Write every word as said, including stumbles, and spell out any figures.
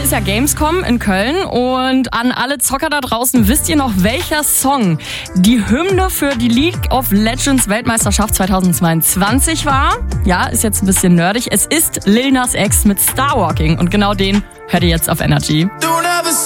ist ja Gamescom in Köln und an alle Zocker da draußen, wisst ihr noch, welcher Song die Hymne für die League of Legends Weltmeisterschaft zweitausendzweiundzwanzig war? Ja, ist jetzt ein bisschen nerdig. Es ist Lil Nas X mit Starwalking und genau den hört ihr jetzt auf Energy.